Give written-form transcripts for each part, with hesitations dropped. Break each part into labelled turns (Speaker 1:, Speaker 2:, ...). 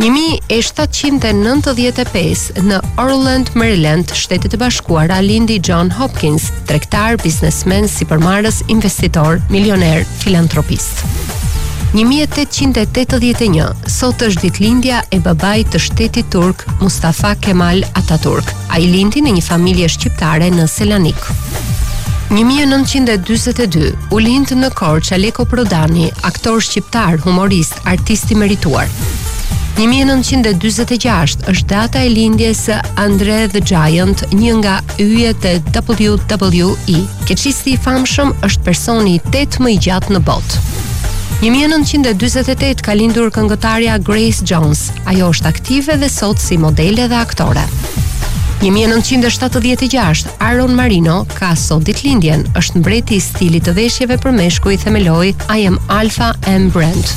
Speaker 1: 1795 në Orland, Maryland, Shtetet e Bashkuara, lindi John Hopkins, tregtar, biznesmen, sipërmarrës, investitor, milioner, filantropist. 1881, sot është ditëlindja e babait të shtetit turk Mustafa Kemal Atatürk. Ai lindi në një familje shqiptare në Selanik. 1942, u lind në Korçë Aleko Prodani, aktor shqiptar, humorist, artist i merituar. 1946 është data e lindjes së Andre the Giant, një nga yjet e WWE. Keqisti i famshëm është personi i 8 më i gjatë në botë. 1948 ka lindur këngëtarja Grace Jones. Ajo është aktive dhe sot si modele dhe aktore. 1976, Aaron Marino ka sot ditëlindjen, është mbreti i stilit të veshjeve për meshkuj, themeloi I Am Alpha M Brand.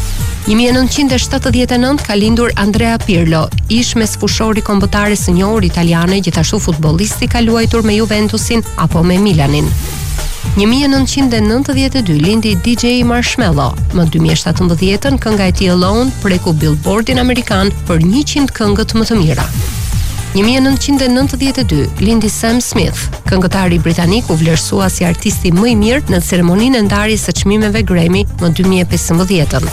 Speaker 1: 1979 ka lindur Andrea Pirlo, ish mesfushori kombëtare së njohur italiane, gjithashtu futbollisti ka luajtur me Juventusin apo me Milanin. 1992 lindi DJ Marshmello, më 2017 kënga e tij Alone preku Billboardin amerikan për 100 këngët më të mira. 1992 lindi Sam Smith, këngëtari britanik u vlerësua si artisti më i mirë në ceremoninë e ndarjes së çmimeve Grammy më 2015.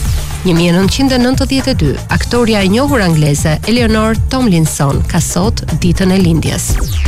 Speaker 1: 1992, aktoria e njohur angleze Eleanor Tomlinson ka sot ditën e lindjes.